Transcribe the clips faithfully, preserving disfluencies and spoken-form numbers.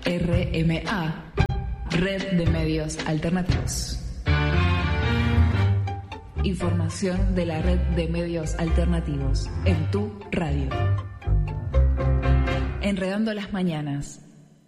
R M A, Red de Medios Alternativos. Información de la Red de Medios Alternativos en tu radio. Enredando las mañanas.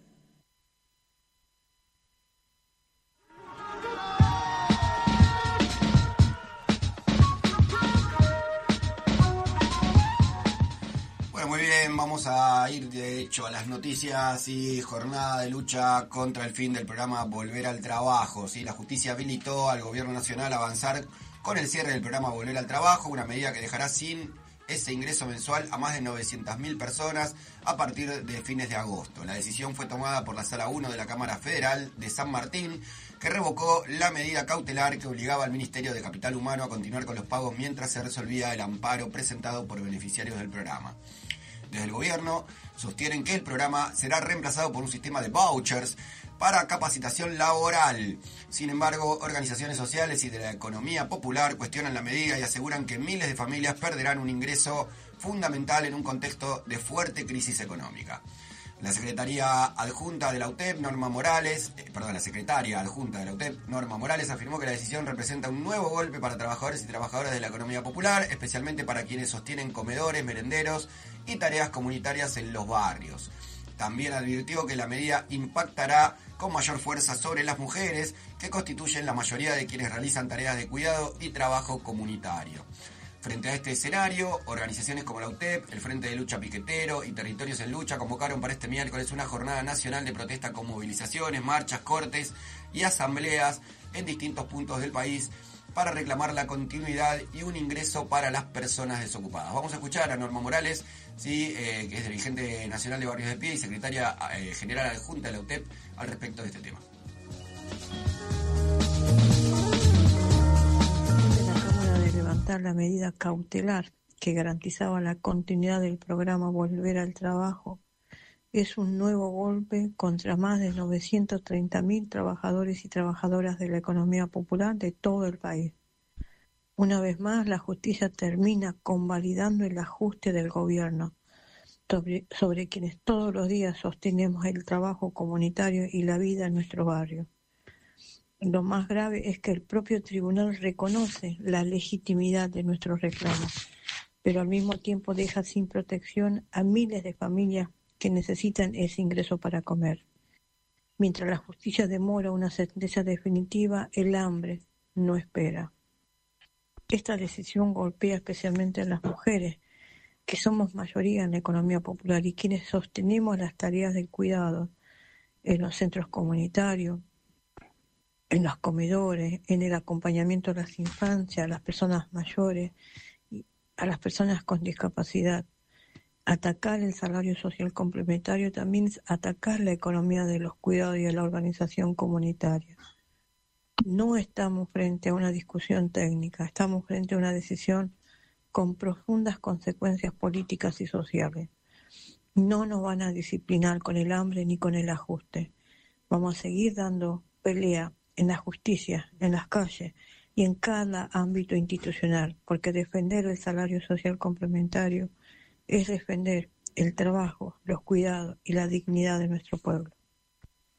Muy bien, vamos a ir de hecho a las noticias y jornada de lucha contra el fin del programa Volver al Trabajo. ¿Sí? La justicia habilitó al gobierno nacional a avanzar con el cierre del programa Volver al Trabajo, una medida que dejará sin ese ingreso mensual a más de novecientas mil personas a partir de fines de agosto. La decisión fue tomada por la Sala uno de la Cámara Federal de San Martín, que revocó la medida cautelar que obligaba al Ministerio de Capital Humano a continuar con los pagos mientras se resolvía el amparo presentado por beneficiarios del programa. Desde el gobierno sostienen que el programa será reemplazado por un sistema de vouchers para capacitación laboral. Sin embargo, organizaciones sociales y de la economía popular cuestionan la medida y aseguran que miles de familias perderán un ingreso fundamental en un contexto de fuerte crisis económica. La secretaria adjunta de la U T E P, Norma Morales, eh, perdón, la secretaria adjunta de la U T E P, Norma Morales, afirmó que la decisión representa un nuevo golpe para trabajadores y trabajadoras de la economía popular, especialmente para quienes sostienen comedores, merenderos y tareas comunitarias en los barrios. También advirtió que la medida impactará con mayor fuerza sobre las mujeres, que constituyen la mayoría de quienes realizan tareas de cuidado y trabajo comunitario. Frente a este escenario, organizaciones como la U T E P, el Frente de Lucha Piquetero y Territorios en Lucha convocaron para este miércoles una jornada nacional de protesta con movilizaciones, marchas, cortes y asambleas en distintos puntos del país para reclamar la continuidad y un ingreso para las personas desocupadas. Vamos a escuchar a Norma Morales, sí, eh, que es dirigente nacional de Barrios de Pie y secretaria eh, general adjunta de la U T E P, al respecto de este tema. Levantar la medida cautelar que garantizaba la continuidad del programa Volver al Trabajo es un nuevo golpe contra más de novecientos treinta mil trabajadores y trabajadoras de la economía popular de todo el país. Una vez más, la justicia termina convalidando el ajuste del gobierno sobre, sobre quienes todos los días sostenemos el trabajo comunitario y la vida en nuestro barrio. Lo más grave es que el propio tribunal reconoce la legitimidad de nuestros reclamos, pero al mismo tiempo deja sin protección a miles de familias que necesitan ese ingreso para comer. Mientras la justicia demora una sentencia definitiva, el hambre no espera. Esta decisión golpea especialmente a las mujeres, que somos mayoría en la economía popular y quienes sostenemos las tareas del cuidado en los centros comunitarios, en los comedores, en el acompañamiento a las infancias, a las personas mayores, a las personas con discapacidad. Atacar el salario social complementario también es atacar la economía de los cuidados y de la organización comunitaria. No estamos frente a una discusión técnica, estamos frente a una decisión con profundas consecuencias políticas y sociales. No nos van a disciplinar con el hambre ni con el ajuste. Vamos a seguir dando pelea en la justicia, en las calles y en cada ámbito institucional, porque defender el salario social complementario es defender el trabajo, los cuidados y la dignidad de nuestro pueblo.